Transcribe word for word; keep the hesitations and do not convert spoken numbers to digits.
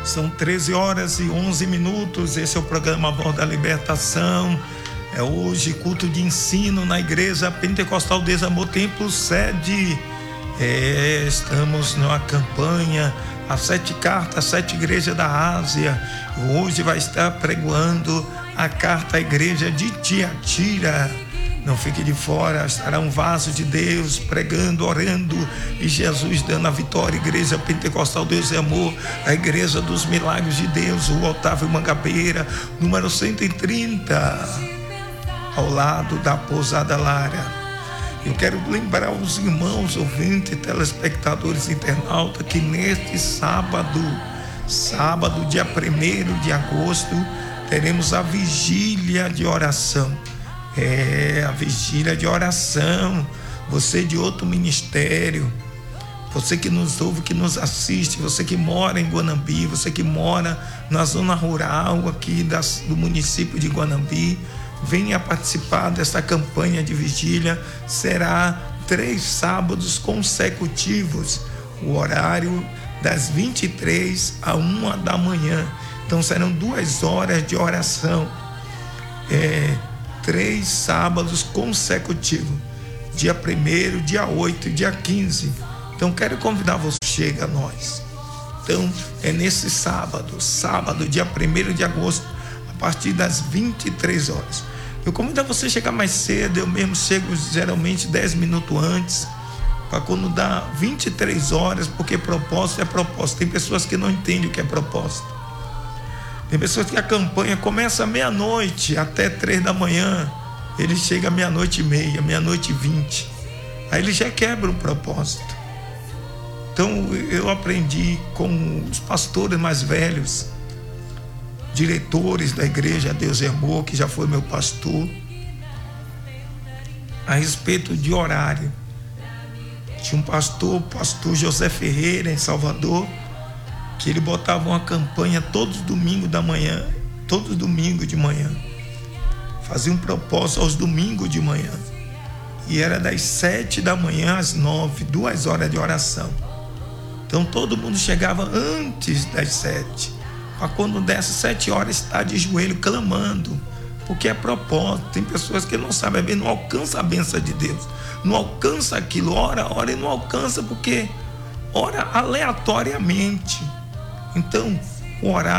São treze horas e onze minutos. Esse é o programa Voz da Libertação. É hoje culto de ensino na Igreja Pentecostal Desamor Templo Sede. É, estamos numa campanha, as sete cartas, as sete igrejas da Ásia. Hoje vai estar pregoando a carta à igreja de Tiatira. Não fique de fora, estará um vaso de Deus pregando, orando e Jesus dando a vitória. Igreja Pentecostal Deus e Amor, a Igreja dos Milagres de Deus, o Otávio Mangabeira, número cento e trinta, ao lado da Pousada Lara. Eu quero lembrar os irmãos, ouvintes, telespectadores, internautas, que neste sábado, sábado, dia primeiro de agosto, teremos a vigília de oração. É, a vigília de oração. Você de outro ministério, você que nos ouve, que nos assiste, você que mora em Guanambi, você que mora na zona rural aqui das, do município de Guanambi, venha participar dessa campanha de vigília. Será três sábados consecutivos, o horário das vinte e três a uma da manhã. Então serão duas horas de oração. É, três sábados consecutivos, dia primeiro, dia oito e dia quinze. Então quero convidar você, chega a nós. Então é nesse sábado, sábado, dia primeiro de agosto, a partir das vinte e três horas. Eu convido você a chegar mais cedo. Eu mesmo chego geralmente dez minutos antes, para quando dá vinte e três horas, porque propósito é propósito. Tem pessoas que não entendem o que é propósito. Tem pessoas que a campanha começa meia-noite até três da manhã. Ele chega meia-noite e meia, meia-noite e vinte. Aí ele já quebra o propósito. Então eu aprendi com os pastores mais velhos, diretores da Igreja Deus e Amor, que já foi meu pastor, a respeito de horário. Tinha um pastor, o pastor José Ferreira, em Salvador, que ele botava uma campanha todos os domingos da manhã, todos os domingos de manhã. Fazia um propósito aos domingos de manhã. E era das sete da manhã às nove, duas horas de oração. Então todo mundo chegava antes das sete, para quando desse sete horas estar de joelho clamando, porque é propósito. Tem pessoas que não sabem, não alcança a bênção de Deus, não alcança aquilo, ora, ora e não alcança porque ora aleatoriamente. Então, o horário